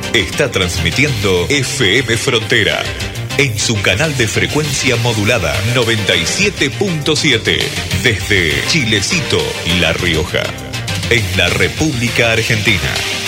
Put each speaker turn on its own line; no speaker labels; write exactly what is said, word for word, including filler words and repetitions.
está transmitiendo F M Frontera en su canal de frecuencia modulada noventa y siete punto siete desde Chilecito, La Rioja, en la República Argentina.